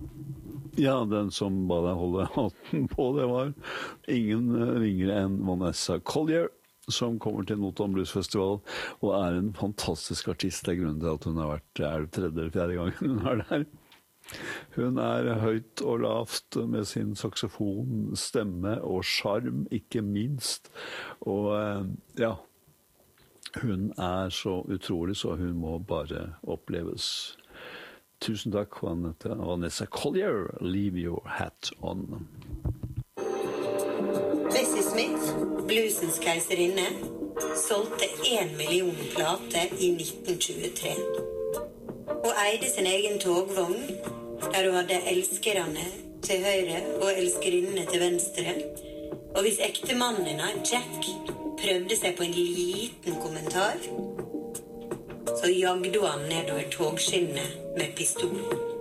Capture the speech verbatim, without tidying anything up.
Ja, den som ba deg holde hatten på, det var ingen ringere enn Vanessa Collier, som kommer til Notodden Blues Festival, og er en fantastisk artist. Det er grunnen til at hun har vært, er det tredje eller fjerde gangen hun er der. Hun er høyt og lavt med sin saksofon, stemme og charm, ikke minst. Og ja, hun er så utrolig, så hun må bare oppleves. Tusen takk, Vanessa Collier. Leave your hat on. Bessie Smith, bluesens keiserinne, solgte en million plater i nitten tjuetre. Og eide sin egen togvogn, der hun hadde elskerne til høyre og elskerinnene til venstre. Og hvis ektemannen hennes, Jack, prøvde seg på en liten kommentar, så jagde hun han nedover togskinnet med pistol.